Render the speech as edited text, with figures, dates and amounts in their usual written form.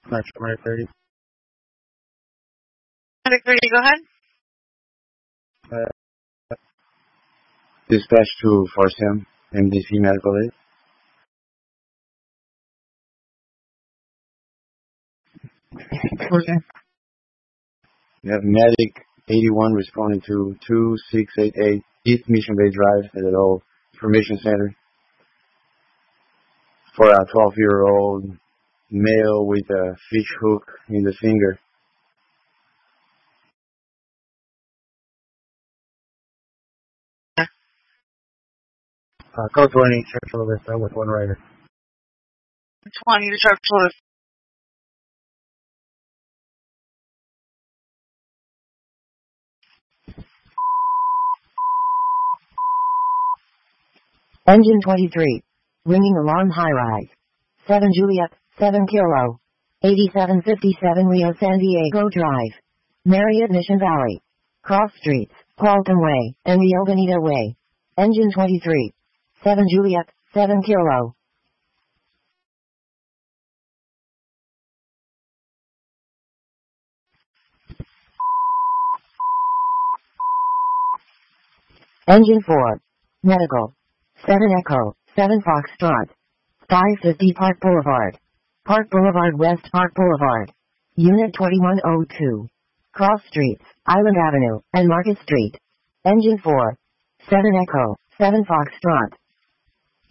March 30. Medic 30, go ahead. Dispatch to Forcem, MDC Medical Aid. Okay. We have Medic 81 responding to 2688 East Mission Bay Drive at the old Information Center for a 12-year-old male with a fish hook in the finger. Code 20, Churchill Vista with one rider. 20 to Churchill Vista. Engine 23. Ringing alarm high rise. 7 Juliet, 7 Kilo. 8757 Rio San Diego Drive. Marriott Mission Valley. Cross Streets, Paulton Way, and Rio Bonito Way. Engine 23. 7 Juliet, 7 Kilo. Engine 4. Medical. 7 Echo, 7 Foxtrot. 550 Park Boulevard. Park Boulevard West Park Boulevard. Unit 2102. Cross Streets, Island Avenue, and Market Street. Engine 4. 7 Echo, 7 Foxtrot.